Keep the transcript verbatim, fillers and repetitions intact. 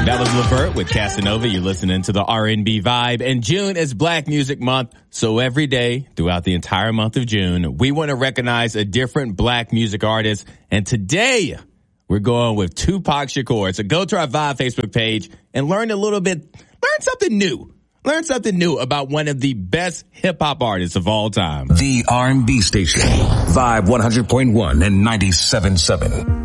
That was Levert with Casanova. You're listening to the R and B Vibe. And June is Black Music Month. So every day throughout the entire month of June, we want to recognize a different Black music artist. And today we're going with Tupac Shakur. So go to our Vibe Facebook page and learn a little bit, learn something new. Learn something new about one of the best hip-hop artists of all time. The R and B station, Vibe one hundred point one and ninety-seven point seven.